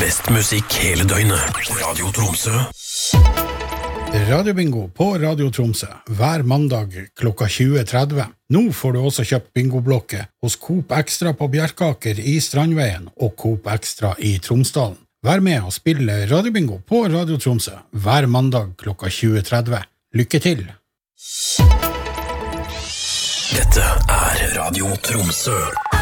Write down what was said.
Best musikk hele døgnet. Radio Tromsø. Radiobingo på Radio Tromsø hver mandag klokka 20.30. Nå får du også kjøpt bingoblokke hos Coop Extra på Bjerkaker i Strandveien og Coop Extra i Tromsdalen. Vær med og spille Radiobingo på Radio Tromsø hver mandag klokka 20.30. Lykke til! Dette er Radio Tromsø.